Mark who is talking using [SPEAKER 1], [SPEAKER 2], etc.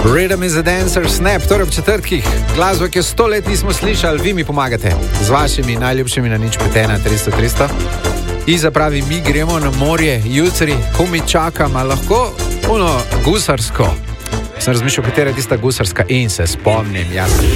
[SPEAKER 1] Rhythm is a dancer, snap, torej ob četrtkih. Glasbo, ki jo 100 let nismo slišali, vi mi pomagate z vašimi najljubšimi na 015 300 300. Iza pravi, mi gremo na morje jutri, ko mi čakam, a lahko ono gusarsko. Sem razmišljal, katera je tista gusarska in se spomnim, jasno.